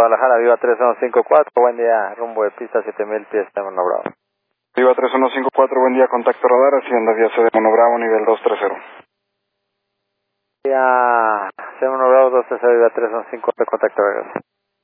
Guadalajara, Viva 3154, buen día, rumbo de pista 7000 pies de Mono Bravo. Viva 3154, buen día, contacto radar, hacienda vía C de Mono Bravo, nivel 230. Vía C Mono Bravo 230, Viva 3154, contacto radar.